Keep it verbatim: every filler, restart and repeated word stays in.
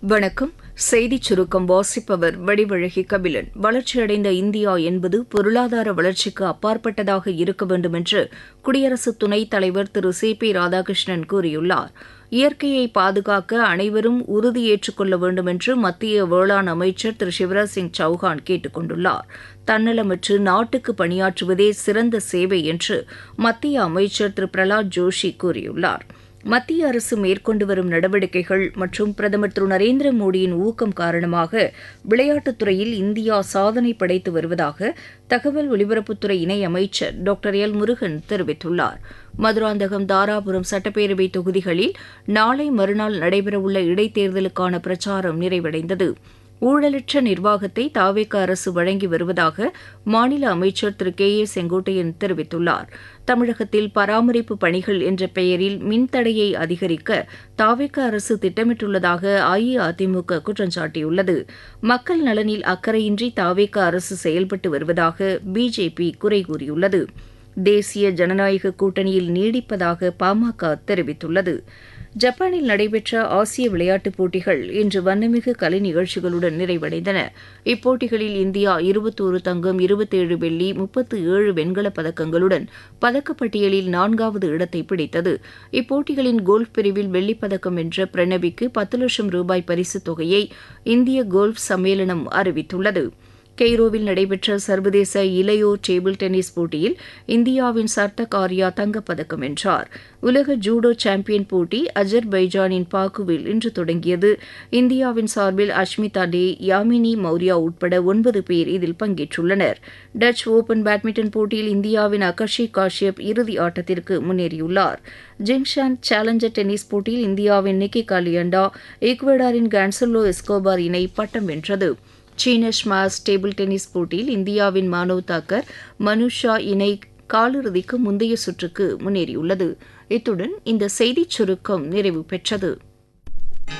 வணக்கம். செய்திச் சுருக்கம் வாசிப்பவர் வடிவழகி கபிலன். வளர்ச்சியடைந்த இந்தியா என்பது பொருளாதார வளர்ச்சிக்கு அப்பாற்பட்டதாக இருக்க வேண்டும் என்று குடியரசு துணைத் தலைவர் திரு சி பி ராதாகிருஷ்ணன் கூறியுள்ளார். இயற்கையை பாதுகாக்க அனைவரும் உறுதியேற்றுக் கொள்ள வேண்டும் என்று மத்திய வேளாண் அமைச்சர் திரு சிவராஜ் சிங் சௌஹான் கேட்டுக் கொண்டுள்ளார். தன்னலமற்று நாட்டுக்கு பணியாற்றுவதே சிறந்த சேவை என்று மத்திய அமைச்சர் திரு பிரஹலாத் ஜோஷி கூறியுள்ளார். மத்திய அரசு மேற்கொண்டு வரும் நடவடிக்கைகள் மற்றும் பிரதமர் திரு நரேந்திர மோடியின் ஊக்கம் காரணமாக விளையாட்டுத் துறையில் இந்தியா சாதனை படைத்து வருவதாக தகவல் ஒலிபரப்புத்துறை இணையமைச்சர் டாக்டர் எல் முருகன் தெரிவித்துள்ளார். மதுராந்தகம், தாராபுரம் சட்டப்பேரவை தொகுதிகளில் நாளை மறுநாள் நடைபெறவுள்ள இடைத்தேர்தலுக்கான பிரச்சாரம் நிறைவடைந்தது. ஊழலற்ற நிர்வாகத்தை தாவேக அரசு வழங்கி வருவதாக மாநில அமைச்சர் திரு கே ஏ செங்கோட்டையன் தெரிவித்துள்ளார். தமிழகத்தில் பராமரிப்பு பணிகள் என்ற பெயரில் மின்தடையை அதிகரிக்க தாவேக அரசு திட்டமிட்டுள்ளதாக அஇஅதிமுக குற்றம் சாட்டியுள்ளது. மக்கள் நலனில் அக்கறையின்றி தாவேக அரசு செயல்பட்டு வருவதாக பிஜேபி குறை கூறியுள்ளது. தேசிய ஜனநாயக கூட்டணியில் நீடிப்பதாக பாமக தெரிவித்துள்ளது. ஜப்பானில் நடைபெற்ற ஆசிய விளையாட்டுப் போட்டிகள் இன்று வண்ணமிகு கலை நிகழ்ச்சிகளுடன் நிறைவடைந்தன. இப்போட்டிகளில் இந்தியா இருபத்தோரு தங்கம், இருபத்தேழு வெள்ளி, முப்பத்து ஏழு வெண்கலப் பதக்கங்களுடன் பதக்கப்பட்டியலில் நான்காவது இடத்தை பிடித்தது. இப்போட்டிகளின் கோல்ஃப் பிரிவில் வெள்ளிப் பதக்கம் வென்ற பிரணவிக்கு பத்து லட்சம் ரூபாய் பரிசுத் தொகையை இந்திய கோல்ஃப் சம்மேளனம் அறிவித்துள்ளது. கெய்ரோவில் நடைபெற்ற சர்வதேச இளையோர் டேபிள் டென்னிஸ் போட்டியில் இந்தியாவின் சர்தக் ஆர்யா தங்கப்பதக்கம் வென்றார். உலக ஜூடோ சாம்பியன் போட்டி அஜர்பைஜானின் பாக்குவில் இன்று தொடங்கியது. இந்தியாவின் சார்பில் அஷ்மிதா டே, யாமினி மௌர்யா உட்பட ஒன்பது பேர் இதில் பங்கேற்றுள்ளனர். டச் ஓபன் பேட்மிண்டன் போட்டியில் இந்தியாவின் அகர்ஷி காஷ்யப் இறுதி ஆட்டத்திற்கு முன்னேறியுள்ளார். ஜிங்ஷான் சேலஞ்சர் டென்னிஸ் போட்டியில் இந்தியாவின் நிக்கி காலியண்டா, ஈக்வடாரின் கான்சலோ எஸ்கோபார் இணை பட்டம் வென்றது. சீன ஸ்மாஷ் டேபிள் டென்னிஸ் போட்டியில் இந்தியாவின் மானவ் தாக்கர், மனுஷா இணை காலிறுதிக்கு முந்தைய சுற்றுக்கு முன்னேறியுள்ளது. இத்துடன் இந்த செய்திச் சுருக்கம் நிறைவு பெற்றது.